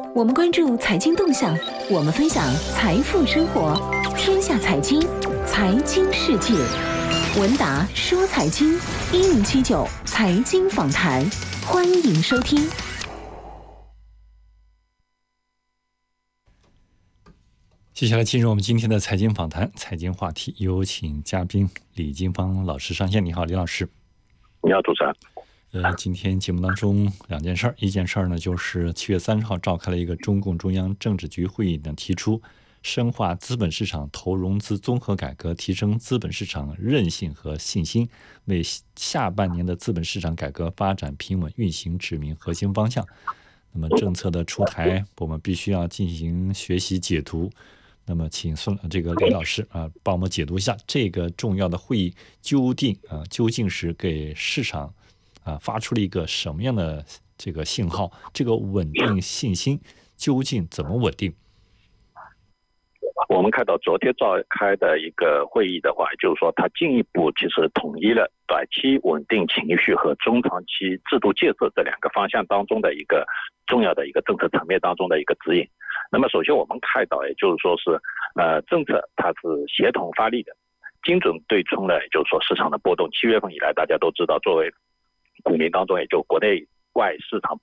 我们关注财经动向，我们分享财富生活。天下财经，财经世界，文达说财经1079财经访谈，欢迎收听。 接下来进入我们今天的财经访谈，财经话题，有请嘉宾李金芳老师上线。你好，李老师。 你好，主持人。 今天节目当中两件事儿，一件事儿呢就是7月30号召开了一个中共中央政治局会议呢，提出深化资本市场投融资综合改革，提升资本市场韧性和信心，为下半年的资本市场改革发展平稳运行指明核心方向。那么政策的出台，我们必须要进行学习解读。那么请李老师帮我们解读一下这个重要的会议究竟是给市场发出了一个什么样的这个信号？这个稳定信心究竟怎么稳定？ 我们看到昨天召开的一个会议的话，就是说它进一步其实统一了短期稳定情绪和中长期制度建设这两个方向当中的一个重要的一个政策层面当中的一个指引。那么首先我们看到，也就是说是政策它是协同发力的，精准对冲了，也就是说市场的波动。7月份以来，大家都知道，作为股民当中，也就国内外市场